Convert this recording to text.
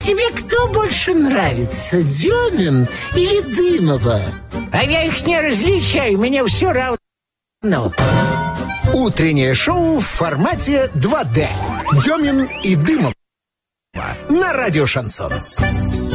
Тебе кто больше нравится, Демин или Дымова? А я их не различаю, мне все равно. Утреннее шоу в формате 2D. Демин и Дымов на радио «Шансон».